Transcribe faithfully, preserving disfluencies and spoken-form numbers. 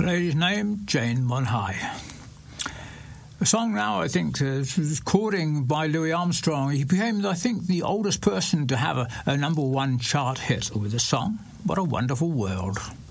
The lady's name, Jane Monhigh. The song now, I think, uh, was recording by Louis Armstrong. He became, I think, the oldest person to have a, a number one chart hit with a song. What a wonderful world.